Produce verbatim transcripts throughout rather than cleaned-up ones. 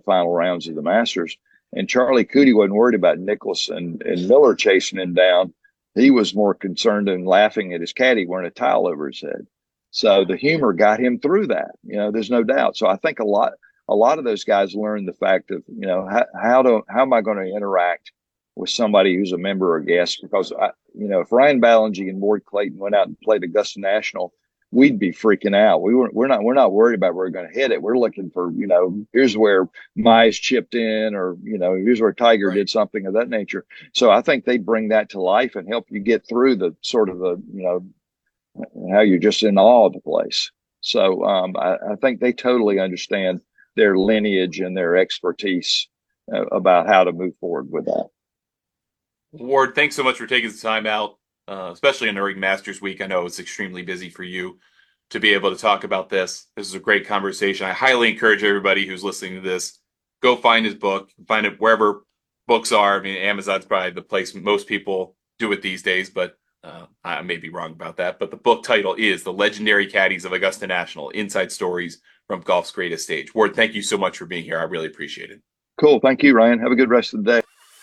final rounds of the Masters. And Charlie Cootie wasn't worried about Nicklaus and, and Miller chasing him down. He was more concerned and laughing at his caddy wearing a towel over his head. So the humor got him through that. You know, there's no doubt. So I think a lot, a lot of those guys learned the fact of, you know, how, how do, how am I going to interact with somebody who's a member or guest? Because I, you know, if Ryan Ballengee and Ward Clayton went out and played Augusta National, we'd be freaking out. We were, we're not, we're not worried about where we're going to hit it. We're looking for, you know, here's where Mize chipped in, or, you know, here's where Tiger right. did something of that nature. So I think they bring that to life and help you get through the sort of the, you know, how you're just in awe of the place. So um, I, I think they totally understand their lineage and their expertise uh, about how to move forward with that. Ward, thanks so much for taking the time out, uh, especially during Masters Week. I know it's extremely busy for you to be able to talk about this. This is a great conversation. I highly encourage everybody who's listening to this, go find his book, find it wherever books are. I mean, Amazon's probably the place most people do it these days, but Uh, I may be wrong about that, but the book title is The Legendary Caddies of Augusta National, Inside Stories from Golf's Greatest Stage. Ward, thank you so much for being here. I really appreciate it. Cool. Thank you, Ryan. Have a good rest of the day.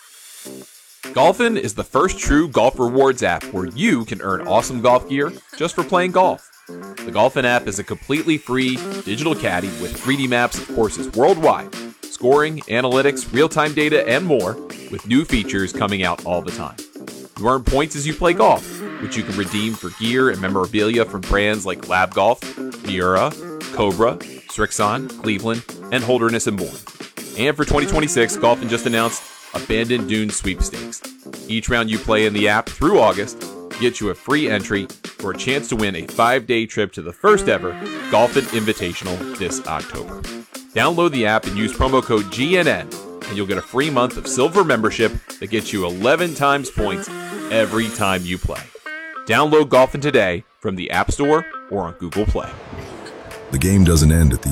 Golfin is the first true golf rewards app where you can earn awesome golf gear just for playing golf. The Golfin app is a completely free digital caddy with three D maps of courses worldwide, scoring, analytics, real-time data, and more, with new features coming out all the time. You earn points as you play golf, which you can redeem for gear and memorabilia from brands like Lab Golf, Miura, Cobra, Srixon, Cleveland, and Holderness and more. And for twenty twenty-six, Golfin just announced Abandoned Dunes Sweepstakes. Each round you play in the app through August gets you a free entry for a chance to win a five-day trip to the first ever Golfin Invitational this October. Download the app and use promo code G N N, and you'll get a free month of silver membership that gets you eleven times points every time you play. Download Golfin today from the App Store or on Google Play. The game doesn't end at the